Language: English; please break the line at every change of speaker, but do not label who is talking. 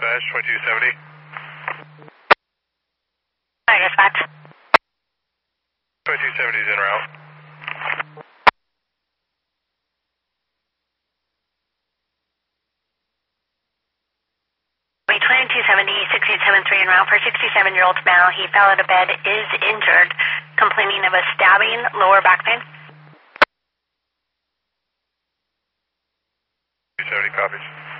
dispatch, 2270.
Hi, dispatch.
2270 is en route.
Wait, 2270, 6873 en route for 67-year-old male. He fell out of bed, is injured, complaining of a stabbing, lower back pain.
270 copies.